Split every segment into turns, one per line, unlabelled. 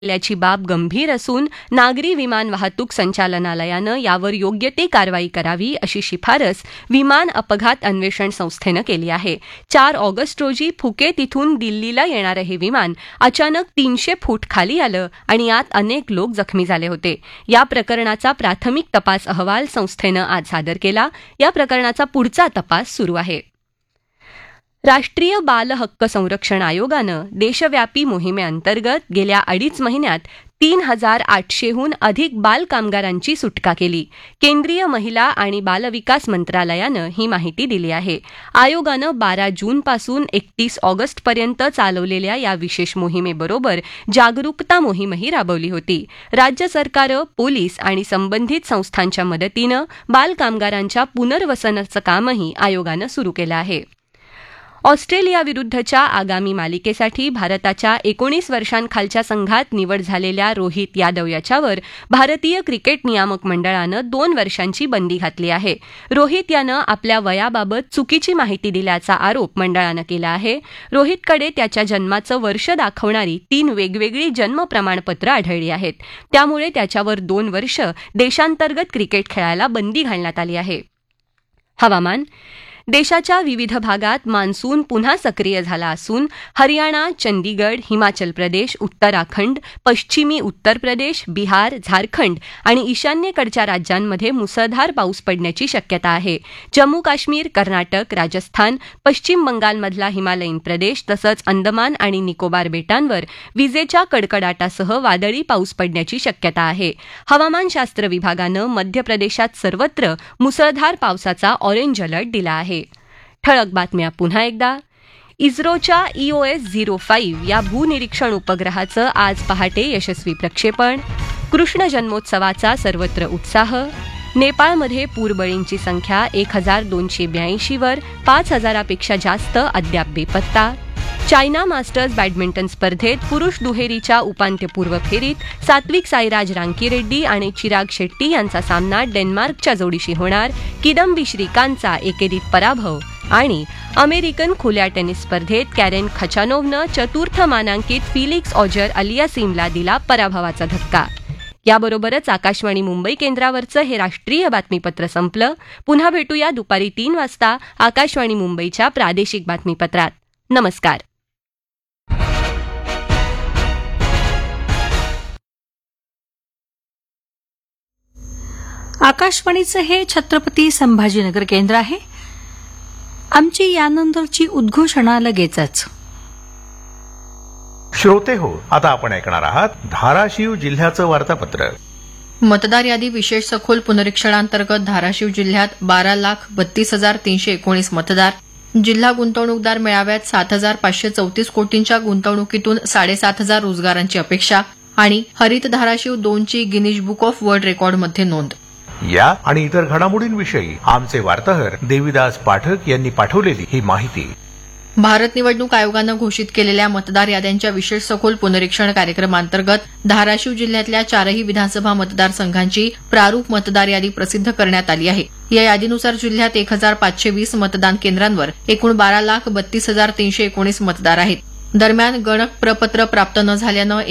ल्याची बाब गंभीर असून नागरी विमान वाहतूक संचालनालयानं यावर योग्य ती कारवाई करावी अशी शिफारस विमान अपघात अन्वेषण संस्थेनं केली आहे. 4 ऑगस्ट रोजी फुकेत इथून दिल्लीला येणारं हे विमान अचानक 300 फूट खाली आलं आणि यात अनेक लोक जखमी झाले होते. या प्रकरणाचा प्राथमिक तपास अहवाल संस्थेनं आज सादर केला. या प्रकरणाचा पुढचा तपास सुरू आहे. राष्ट्रीय बाल हक्क संरक्षण आयोगानं देशव्यापी मोहिमेअंतर्गत गेल्या 2.5 महिन्यात 3,800हून अधिक बाल कामगारांची सुटका केली. केंद्रीय महिला आणि बालविकास मंत्रालयानं ही माहिती दिली आहे. आयोगानं 12 जूनपासून 31 ऑगस्टपर्यंत चालवलेल्या या विशेष मोहिमेबरोबर जागरूकता मोहीमही राबवली होती. राज्य सरकारं, पोलीस आणि संबंधित संस्थांच्या मदतीनं बाल कामगारांच्या पुनर्वसनाचं कामही आयोगानं सुरू केलं आहे. ऑस्ट्रेलियाविरुद्धच्या आगामी मालिकेसाठी भारताच्या 19 वर्षांखालच्या संघात निवड झालेल्या रोहित यादव याच्यावर भारतीय क्रिकेट नियामक मंडळानं 2 वर्षांची बंदी घातली आहे. रोहित यानं आपल्या वयाबाबत चुकीची माहिती दिल्याचा आरोप मंडळानं केला आहे. रोहितकडे त्याच्या जन्माचं वर्ष दाखवणारी 3 वेगवेगळी जन्म प्रमाणपत्र आढळली आहेत. त्यामुळे त्याच्यावर 2 वर्ष देशांतर्गत क्रिकेट खेळायला बंदी घालण्यात आली आहे. हवामान. देशाच्या विविध भागात मान्सून पुन्हा सक्रिय झाला असून हरियाणा, चंदीगड, हिमाचल प्रदेश, उत्तराखंड, पश्चिमी उत्तर प्रदेश, बिहार, झारखंड आणि ईशान्येकडच्या राज्यांमध्ये मुसळधार पाऊस पडण्याची शक्यता आहे. जम्मू काश्मीर, कर्नाटक, राजस्थान, पश्चिम बंगालमधला हिमालयीन प्रदेश तसंच अंदमान आणि निकोबार बेटांवर विजेच्या कडकडाटासह वादळी पाऊस पडण्याची शक्यता आहे. हवामानशास्त्र विभागानं मध्य प्रदेशात सर्वत्र मुसळधार पावसाचा ऑरेंज अलर्ट दिला आहे. ठळक बातम्या पुन्हा एकदा. इस्रोच्या EOS-05 या भूनिरीक्षण उपग्रहाचं आज पहाटे यशस्वी प्रक्षेपण. कृष्ण जन्मोत्सवाचा सर्वत्र उत्साह. नेपाळमध्ये पूरबळींची संख्या 1,282 वर, 5,000पेक्षा जास्त अद्याप बेपत्ता. चायना मास्टर्स बॅडमिंटन स्पर्धेत पुरुष दुहेरीच्या उपांत्यपूर्व फेरीत सात्विक साईराज रांकीरेड्डी आणि चिराग शेट्टी यांचा सामना डेन्मार्कच्या जोडीशी होणार. किदंबी श्रीकांतचा एकेरीत पराभव. आणि अमेरिकन खुल्या टेनिस स्पर्धेत कॅरेन खचानोव्हनं चतुर्थ मानांकित फिलिक्स ऑजर अलियासीमला दिला पराभवाचा धक्का. याबरोबरच आकाशवाणी मुंबई केंद्रावरचं हे राष्ट्रीय बातमीपत्र संपलं. पुन्हा भेटूया दुपारी 3 वाजता आकाशवाणी मुंबईच्या प्रादेशिक बातमीपत्रात. नमस्कार.
आकाशवाणीचं हे छत्रपती संभाजीनगर केंद्र आहे. आमची यानंतरची उद्घोषणा लगेचच.
श्रोते हो, आता आपण ऐकणार आहात धाराशिव जिल्ह्याचं वार्तापत्र.
मतदार यादी विशेष सखोल पुनरीक्षणांतर्गत धाराशिव जिल्ह्यात 12,32,319 मतदार. जिल्हा गुंतवणूकदार मेळाव्यात 7,534 कोटींच्या गुंतवणुकीतून 7,500 रोजगारांची अपेक्षा. आणि हरित Dharashiv 2ची Guinness book of world रेकॉर्डमध्ये नोंद.
या आणि इतर घडामोडींविषयी आमचे वार्ताहर देविदास पाठक यांनी पाठवलेली ही माहिती.
भारत निवडणूक आयोगानं घोषित केलेल्या मतदार याद्यांच्या विशेष सखोल पुनरीक्षण कार्यक्रमांतर्गत धाराशिव जिल्ह्यातल्या 4ही विधानसभा मतदारसंघांची प्रारूप मतदार यादी प्रसिद्ध करण्यात आली आहे. या यादीनुसार जिल्ह्यात 1,520 मतदान केंद्रांवर एकूण 12,32,319 मतदार आहेत. दरम्यान गणक प्रपत्र प्राप्त न झाल्यानं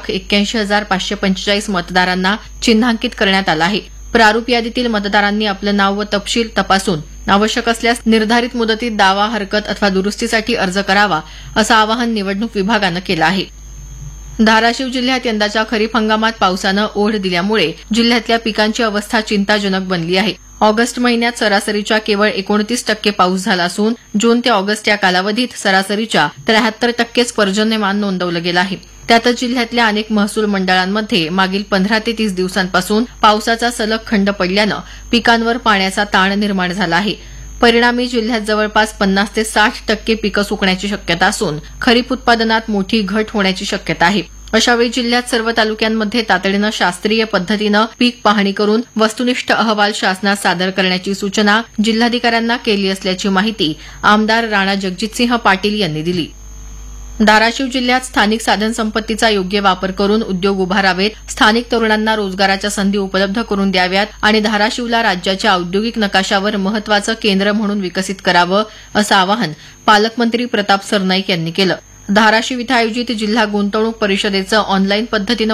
1,81,545 मतदारांना चिन्हांकित करण्यात आलं आहे. प्रारूप यादीतील मतदारांनी आपलं नाव व तपशील तपासून आवश्यक असल्यास निर्धारित मुदतीत दावा, हरकत अथवा दुरुस्तीसाठी अर्ज करावा असं आवाहन निवडणूक विभागानं केलं आहे. धाराशिव जिल्ह्यात यंदाच्या खरीप हंगामात पावसानं ओढ दिल्यामुळे जिल्ह्यातल्या पिकांची अवस्था चिंताजनक बनली आहे. ऑगस्ट महिन्यात सरासरीच्या केवळ 29% पाऊस झाला असून जून ते ऑगस्ट या कालावधीत सरासरीच्या 73%च पर्जन्यमान नोंदवलं गेलं आहे. त्यातच जिल्ह्यातल्या अनेक महसूल मंडळांमध्ये मागील 15 ते 30 दिवसांपासून पावसाचा सलग खंड पडल्यानं पिकांवर पाण्याचा ताण निर्माण झाला आहे. परिणामी जिल्ह्यात जवळपास 50 ते 60% पिकं सुकण्याची शक्यता असून खरीप उत्पादनात मोठी घट होण्याची शक्यता आहे. अशावेळी जिल्ह्यात सर्व तालुक्यांमध्ये तातडीनं शास्त्रीय पद्धतीनं पीक पाहणी करून वस्तुनिष्ठ अहवाल शासनास सादर करण्याची सूचना जिल्हाधिकाऱ्यांना केली असल्याची माहिती आमदार राणा जगजितसिंह पाटील यांनी दिली. धाराशिव जिल्ह्यात स्थानिक साधनसंपत्तीचा योग्य वापर करून उद्योग उभारावेत, स्थानिक तरुणांना रोजगाराच्या संधी उपलब्ध करून द्याव्यात आणि धाराशिवला राज्याच्या औद्योगिक नकाशावर महत्वाचं केंद्र म्हणून विकसित करावं असं आवाहन पालकमंत्री प्रताप सरनाईक यांनी केलं. धाराशिव इथं आयोजित जिल्हा गुंतवणूक परिषदेचं ऑनलाईन पद्धतीनं